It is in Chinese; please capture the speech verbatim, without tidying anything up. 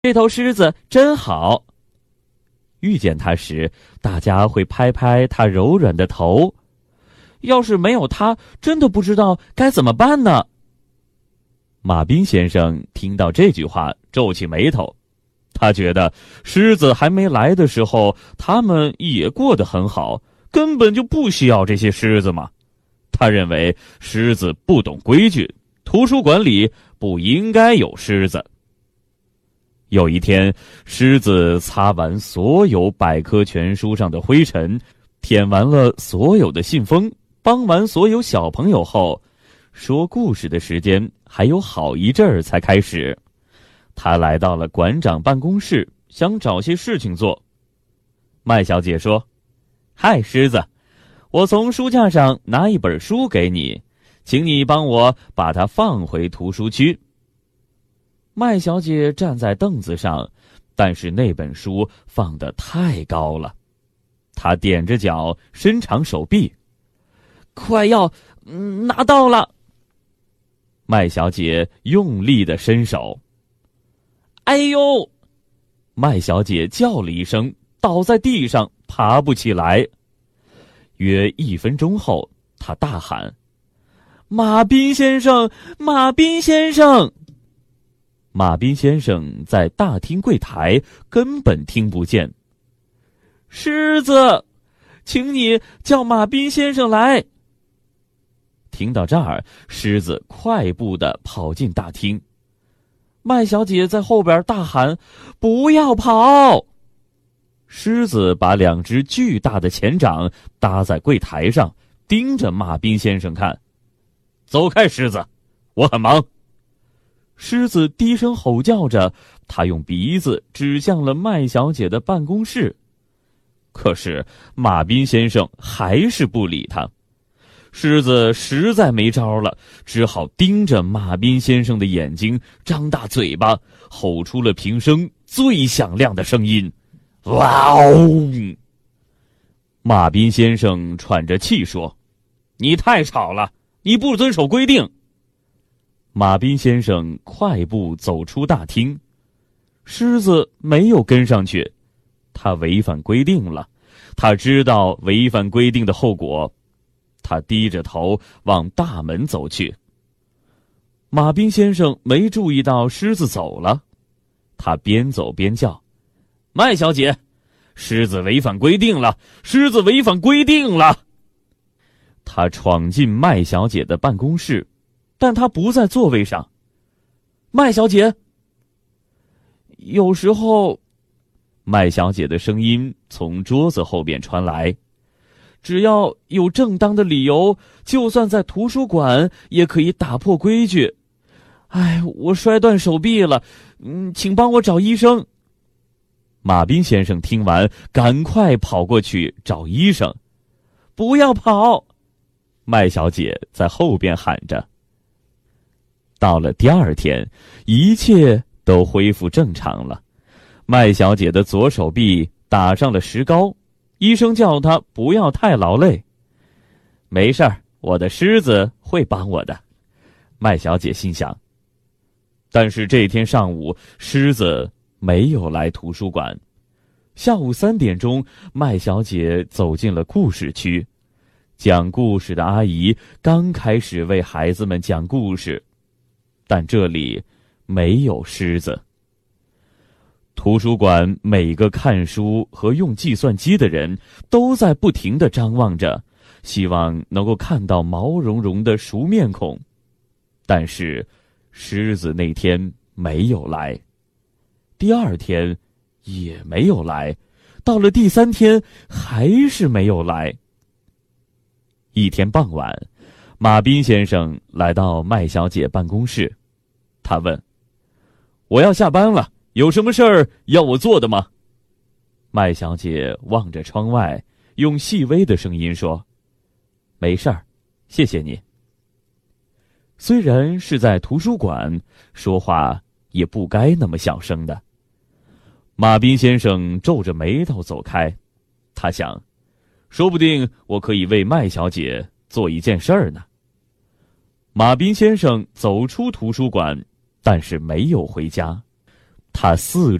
这头狮子真好。遇见它时，大家会拍拍它柔软的头。要是没有它，真的不知道该怎么办呢。马彬先生听到这句话，皱起眉头。他觉得狮子还没来的时候，他们也过得很好，根本就不需要这些狮子嘛。他认为狮子不懂规矩，图书馆里不应该有狮子。有一天，狮子擦完所有百科全书上的灰尘，舔完了所有的信封，帮完所有小朋友后，说故事的时间还有好一阵儿才开始。他来到了馆长办公室，想找些事情做。麦小姐说：“嗨，狮子，我从书架上拿一本书给你，请你帮我把它放回图书区。”麦小姐站在凳子上，但是那本书放得太高了。她踮着脚，伸长手臂，快要、嗯、拿到了。麦小姐用力地伸手，哎呦！麦小姐叫了一声，倒在地上，爬不起来。约一分钟后，她大喊：“马彬先生，马彬先生！”马彬先生在大厅柜台，根本听不见。狮子，请你叫马彬先生来。听到这儿，狮子快步地跑进大厅。麦小姐在后边大喊：“不要跑！”狮子把两只巨大的前掌搭在柜台上，盯着马彬先生看。“走开，狮子，我很忙。”狮子低声吼叫着，他用鼻子指向了麦小姐的办公室。可是马彬先生还是不理他。狮子实在没招了，只好盯着马彬先生的眼睛，张大嘴巴，吼出了平生最响亮的声音：“哇哦！”马彬先生喘着气说：“你太吵了，你不遵守规定。”马彬先生快步走出大厅，狮子没有跟上去，他违反规定了，他知道违反规定的后果。他低着头往大门走去。马彬先生没注意到狮子走了，他边走边叫：“麦小姐，狮子违反规定了，狮子违反规定了！”他闯进麦小姐的办公室，但他不在座位上。“麦小姐！”有时候，麦小姐的声音从桌子后边传来。只要有正当的理由，就算在图书馆也可以打破规矩。哎，我摔断手臂了，嗯，请帮我找医生。马彬先生听完，赶快跑过去找医生。“不要跑！”麦小姐在后边喊着。到了第二天，一切都恢复正常了。麦小姐的左手臂打上了石膏。医生叫他不要太劳累。“没事儿，我的狮子会帮我的。”麦小姐心想。但是这天上午，狮子没有来图书馆。下午三点钟，麦小姐走进了故事区。讲故事的阿姨刚开始为孩子们讲故事，但这里没有狮子。图书馆每个看书和用计算机的人都在不停地张望着，希望能够看到毛茸茸的熟面孔。但是狮子那天没有来，第二天也没有来，到了第三天还是没有来。一天傍晚，马彬先生来到麦小姐办公室，他问：“我要下班了，有什么事儿要我做的吗？”麦小姐望着窗外，用细微的声音说：“没事儿，谢谢你。”虽然是在图书馆，说话也不该那么小声的。马彬先生皱着眉头走开，他想，说不定我可以为麦小姐做一件事儿呢。马彬先生走出图书馆，但是没有回家。 他四